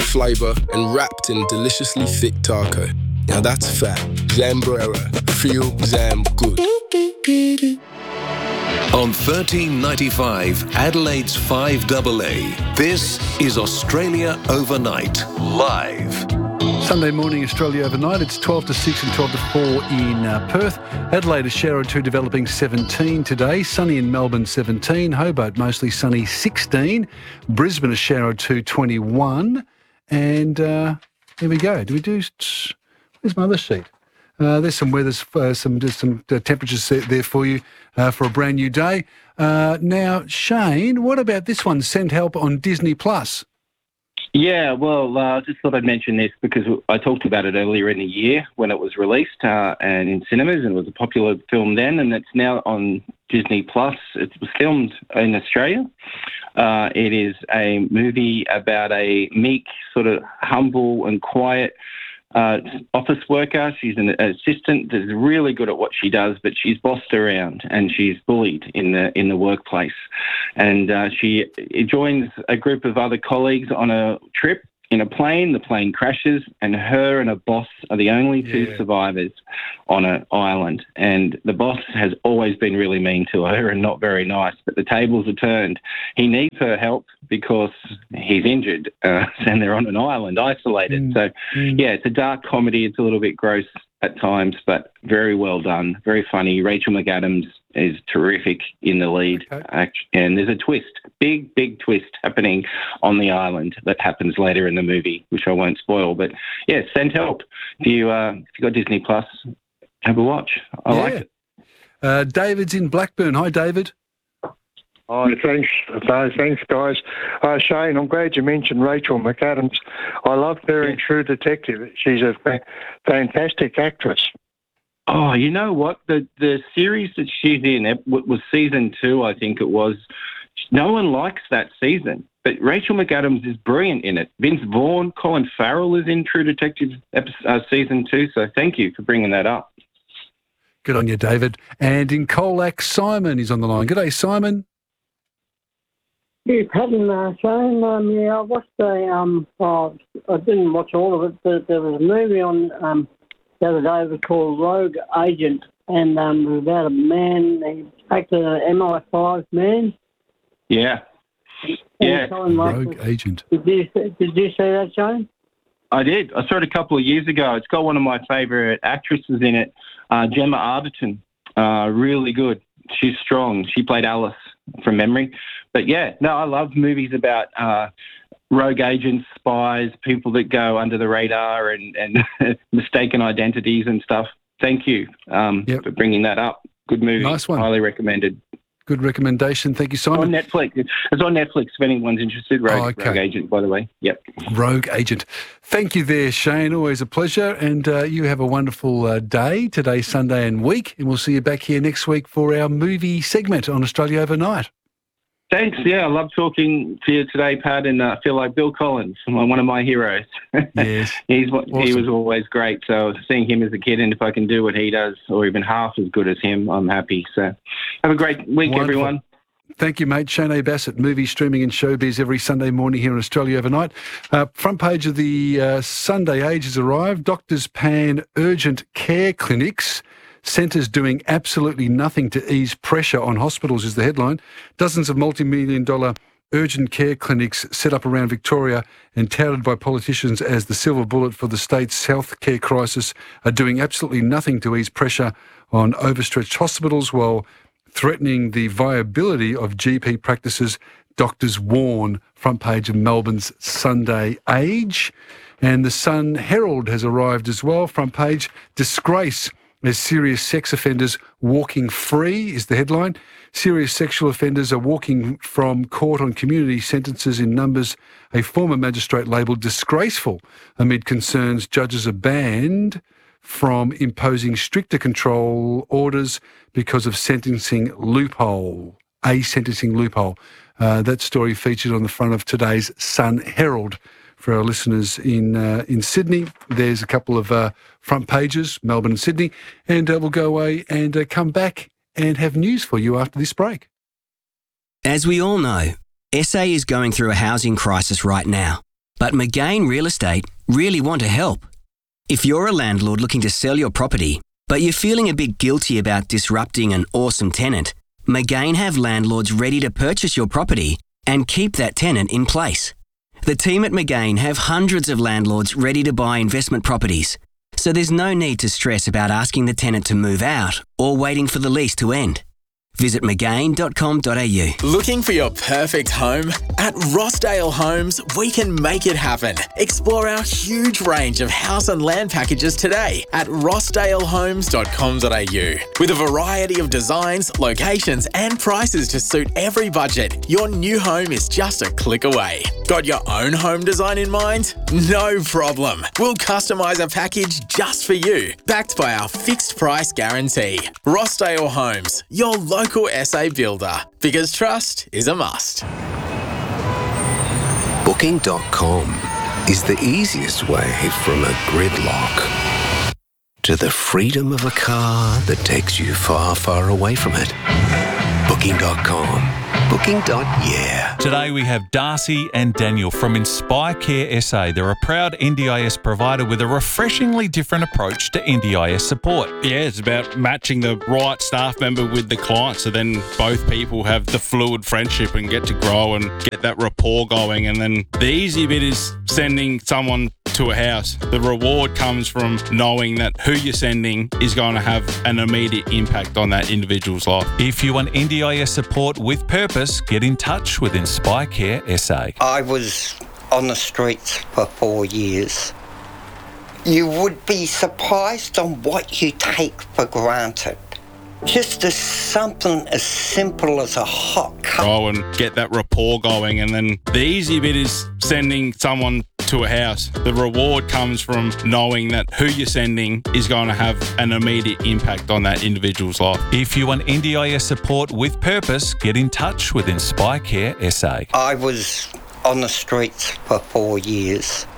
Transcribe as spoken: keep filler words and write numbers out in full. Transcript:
flavour and wrapped in deliciously thick taco. Now that's fat. Zambrera. Feel Zam good. On thirteen ninety-five, Adelaide's five A A, this is Australia Overnight, live. Sunday morning, Australia Overnight. It's twelve to six and twelve to four in uh, Perth. Adelaide, a shower or two developing seventeen today. Sunny in Melbourne, seventeen. Hobart, mostly sunny, sixteen. Brisbane, a shower or two, twenty-one. And uh, here we go. Do we do... Where's my other sheet? Uh, there's some weather, uh, some there's some uh, temperatures there for you uh, for a brand new day. Uh, now, Shane, what about this one, Send Help on Disney Plus? Yeah, well, I uh, just thought I'd mention this because I talked about it earlier in the year when it was released uh, and in cinemas, and it was a popular film then, and it's now on Disney Plus. It was filmed in Australia. Uh, it is a movie about a meek, sort of humble and quiet Uh, office worker. She's an assistant that's really good at what she does, but she's bossed around and she's bullied in the in the workplace. And uh, she joins a group of other colleagues on a trip in a plane. The plane crashes, and her and her boss are the only two Yeah. survivors on an island. And the boss has always been really mean to her and not very nice, but the tables are turned. He needs her help because he's injured, uh, and they're on an island, isolated. Mm. So, Mm. yeah, it's a dark comedy. It's a little bit gross at times, but very well done, very funny. Rachel McAdams is terrific in the lead. Okay. Act- and there's a twist, big, big twist happening on the island that happens later in the movie, which I won't spoil. But, yeah, Send Help. If, you, uh, if you've got Disney Plus, have a watch. I Yeah. like it. Uh, David's in Blackburn. Hi, David. Hi, thanks, no, thanks, guys. Uh, Shane, I'm glad you mentioned Rachel McAdams. I loved her in True Detective. She's a fa- fantastic actress. Oh, you know what? The the series that she's in, it w- was season two, I think it was. No one likes that season, but Rachel McAdams is brilliant in it. Vince Vaughn, Colin Farrell is in True Detective episode, uh, season two, so thank you for bringing that up. Good on you, David. And in Colac, Simon is on the line. Good day, Simon. Yeah, Patton, uh, Shane, um, yeah, I watched a, um, oh, I didn't watch all of it, but there was a movie on um, the other day, it was called Rogue Agent, and um, it was about a man, he acted an M I five man. Yeah. And Yeah. Colin Murphy- Rogue Agent. Did you, did you see that, Shane? I did. I saw it a couple of years ago. It's got one of my favourite actresses in it, uh, Gemma Arterton. Uh, really good. She's strong. She played Alice from memory. But, yeah, no, I love movies about uh, rogue agents, spies, people that go under the radar and, and mistaken identities and stuff. Thank you um, Yep. for bringing that up. Good movie. Nice one. Highly recommended. Good recommendation. Thank you, On Simon. Netflix. It's on Netflix if anyone's interested. Rogue, Oh, okay. Rogue Agent, by the way. Yep. Rogue Agent. Thank you there, Shane. Always a pleasure. And uh, you have a wonderful uh, day today, Sunday and week. And we'll see you back here next week for our movie segment on Australia Overnight. Thanks. Yeah, I love talking to you today, Pat, and uh, I feel like Bill Collins, one of my heroes. Yes. He's what He Awesome. was always great. So seeing him as a kid, and if I can do what he does, or even half as good as him, I'm happy. So have a great week, Wonderful. everyone. Thank you, mate. Shane A. Bassett, movie streaming and showbiz every Sunday morning here in Australia Overnight. Uh, front page of the uh, Sunday Age has arrived. Doctors pan urgent care clinics. Centres doing absolutely nothing to ease pressure on hospitals is the headline. Dozens of multi-million dollar urgent care clinics set up around Victoria and touted by politicians as the silver bullet for the state's healthcare crisis are doing absolutely nothing to ease pressure on overstretched hospitals while threatening the viability of G P practices, doctors warn. Front page of Melbourne's Sunday Age. And the Sun Herald has arrived as well. Front page, disgrace as serious sex offenders walking free is the headline. Serious sexual offenders are walking from court on community sentences in numbers a former magistrate labelled disgraceful amid concerns judges are banned from imposing stricter control orders because of sentencing loophole, a sentencing loophole. Uh, that story featured on the front of today's Sun Herald. For our listeners in uh, in Sydney, there's a couple of uh, front pages, Melbourne and Sydney, and uh, we'll go away and uh, come back and have news for you after this break. As we all know, S A is going through a housing crisis right now. but McGain Real Estate really want to help. If you're a landlord looking to sell your property, but you're feeling a bit guilty about disrupting an awesome tenant, McGain have landlords ready to purchase your property and keep that tenant in place. The team at McGain have hundreds of landlords ready to buy investment properties, so there's no need to stress about asking the tenant to move out or waiting for the lease to end. Visit mcgain dot com dot a u. Looking for your perfect home? At Rossdale Homes, we can make it happen. Explore our huge range of house and land packages today at rossdale homes dot com dot a u. With a variety of designs, locations and prices to suit every budget, your new home is just a click away. Got your own home design in mind? No problem. We'll customise a package just for you, backed by our fixed price guarantee. Rossdale Homes, your local S A builder, because trust is a must. Booking dot com is the easiest way from a gridlock to the freedom of a car that takes you far, far away from it. Booking dot com. Booking. Yeah. Today we have Darcy and Daniel from Inspire Care S A. They're a proud N D I S provider with a refreshingly different approach to N D I S support. Yeah, it's about matching the right staff member with the client, so then both people have the fluid friendship and get to grow and get that rapport going. And then the easy bit is sending someone to a house. The reward comes from knowing that who you're sending is going to have an immediate impact on that individual's life. If you want N D I S support with purpose, get in touch with Inspire Care S A. I was on the streets for four years. You would be surprised on what you take for granted. Just as something as simple as a hot cup. Go and get that rapport going, and then the easy bit is sending someone to a house. The reward comes from knowing that who you're sending is going to have an immediate impact on that individual's life. If you want N D I S support with purpose, get in touch with Inspire Care S A. I was on the streets for four years.